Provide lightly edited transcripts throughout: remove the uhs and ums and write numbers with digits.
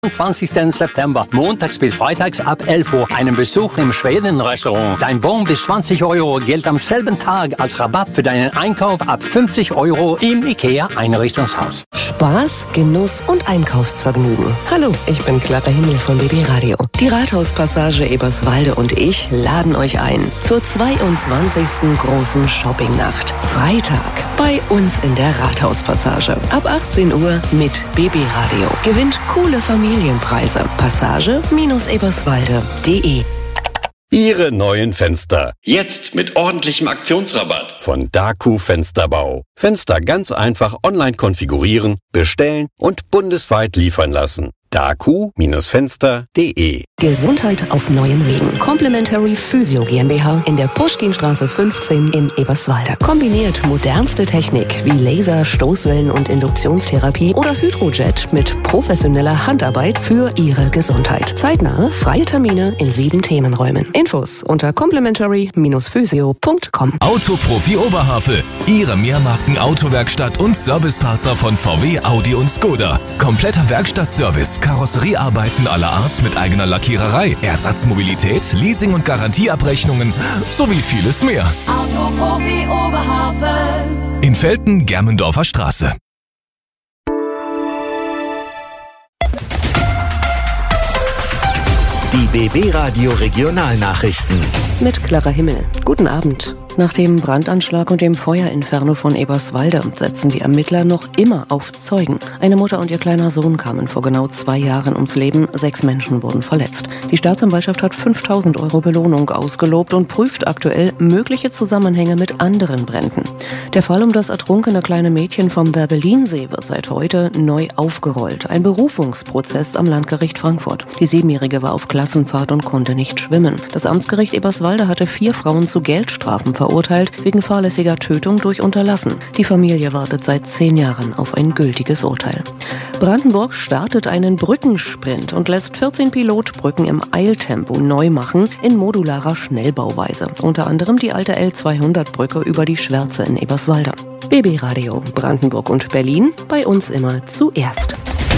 20. September, montags bis freitags ab 11 Uhr, einen Besuch im Schweden-Restaurant. Dein Bon bis 20 Euro gilt am selben Tag als Rabatt für deinen Einkauf ab 50 Euro im IKEA-Einrichtungshaus. Spaß, Genuss und Einkaufsvergnügen. Hallo, ich bin Clara Himmel von BB Radio. Die Rathauspassage Eberswalde und ich laden euch ein zur 22. großen Shoppingnacht. Freitag bei uns in der Rathauspassage. Ab 18 Uhr mit BB Radio. Gewinnt coole Familienpreise. Passage-eberswalde.de. Ihre neuen Fenster. Jetzt mit ordentlichem Aktionsrabatt. Von Daku Fensterbau. Fenster ganz einfach online konfigurieren, bestellen und bundesweit liefern lassen. Daku-Fenster.de. Gesundheit auf neuen Wegen. Complementary Physio GmbH in der Puschkinstraße 15 in Eberswalde. Kombiniert modernste Technik wie Laser, Stoßwellen und Induktionstherapie oder Hydrojet mit professioneller Handarbeit für Ihre Gesundheit. Zeitnahe, freie Termine in 7 Themenräumen. Infos unter complementary-physio.com. Autoprofi Oberhavel. Ihre Mehrmarken-Autowerkstatt und Servicepartner von VW, Audi und Skoda. Kompletter Werkstattservice. Karosseriearbeiten aller Art mit eigener Lackiererei, Ersatzmobilität, Leasing- und Garantieabrechnungen sowie vieles mehr. Autoprofi Oberhavel. In Velten, Germendorfer Straße. Die BB Radio Regionalnachrichten. Mit Clara Himmel. Guten Abend. Nach dem Brandanschlag und dem Feuerinferno von Eberswalde setzen die Ermittler noch immer auf Zeugen. Eine Mutter und ihr kleiner Sohn kamen vor genau 2 Jahren ums Leben. 6 Menschen wurden verletzt. Die Staatsanwaltschaft hat 5.000 Euro Belohnung ausgelobt und prüft aktuell mögliche Zusammenhänge mit anderen Bränden. Der Fall um das ertrunkene kleine Mädchen vom Werbelinsee wird seit heute neu aufgerollt. Ein Berufungsprozess am Landgericht Frankfurt. Die 7-Jährige war auf Klassenfahrt und konnte nicht schwimmen. Das Amtsgericht Eberswalde hatte 4 Frauen zu Geldstrafen verurteilt, wegen fahrlässiger Tötung durch Unterlassen. Die Familie wartet seit 10 Jahren auf ein gültiges Urteil. Brandenburg startet einen Brückensprint und lässt 14 Pilotbrücken im Eiltempo neu machen in modularer Schnellbauweise. Unter anderem die alte L200-Brücke über die Schwärze in Eberswalde. BB Radio Brandenburg und Berlin, bei uns immer zuerst.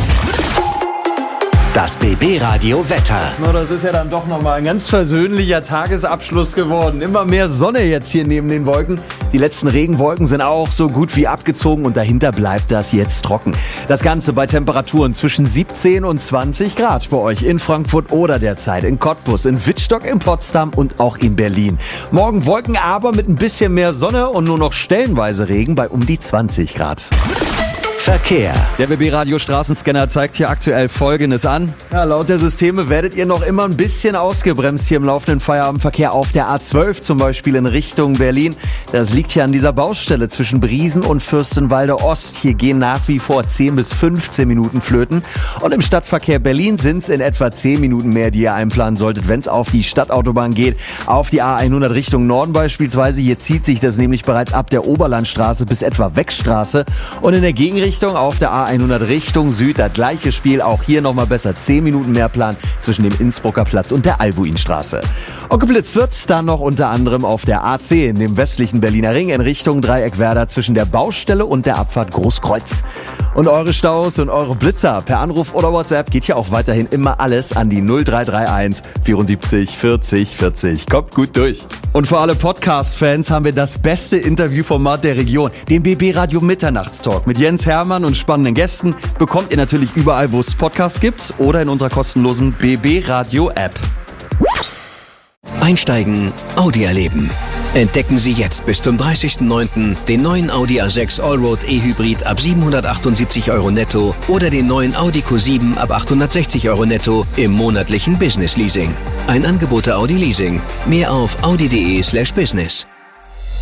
Das BB Radio Wetter. Na, das ist ja dann doch nochmal ein ganz versöhnlicher Tagesabschluss geworden. Immer mehr Sonne jetzt hier neben den Wolken. Die letzten Regenwolken sind auch so gut wie abgezogen und dahinter bleibt das jetzt trocken. Das Ganze bei Temperaturen zwischen 17 und 20 Grad bei euch in Frankfurt oder derzeit in Cottbus, in Wittstock, in Potsdam und auch in Berlin. Morgen Wolken, aber mit ein bisschen mehr Sonne und nur noch stellenweise Regen bei um die 20 Grad. Verkehr. Der BB Radio Straßenscanner zeigt hier aktuell Folgendes an. Ja, laut der Systeme werdet ihr noch immer ein bisschen ausgebremst hier im laufenden Feierabendverkehr auf der A12 zum Beispiel in Richtung Berlin. Das liegt hier an dieser Baustelle zwischen Briesen und Fürstenwalde Ost. Hier gehen nach wie vor 10 bis 15 Minuten flöten. Und im Stadtverkehr Berlin sind es in etwa 10 Minuten mehr, die ihr einplanen solltet, wenn es auf die Stadtautobahn geht. Auf die A100 Richtung Norden beispielsweise. Hier zieht sich das nämlich bereits ab der Oberlandstraße bis etwa Weckstraße. Und in der Gegenrichtung auf der A100 Richtung Süd, das gleiche Spiel, auch hier nochmal besser 10 Minuten mehr Plan zwischen dem Innsbrucker Platz und der Albuinstraße. Und geblitzt wird dann noch unter anderem auf der A10 in dem westlichen Berliner Ring in Richtung Dreieckwerder zwischen der Baustelle und der Abfahrt Großkreuz. Und eure Staus und eure Blitzer per Anruf oder WhatsApp geht hier auch weiterhin immer alles an die 0331 74 40 40. Kommt gut durch. Und für alle Podcast-Fans haben wir das beste Interviewformat der Region, den BB Radio Mitternachtstalk mit Jens Hermann und spannenden Gästen. Bekommt ihr natürlich überall, wo es Podcasts gibt oder in unserer kostenlosen BB Radio App. Einsteigen, Audi erleben. Entdecken Sie jetzt bis zum 30.09. den neuen Audi A6 Allroad E-Hybrid ab 778 Euro netto oder den neuen Audi Q7 ab 860 Euro netto im monatlichen Business Leasing. Ein Angebot der Audi Leasing. Mehr auf audi.de/business.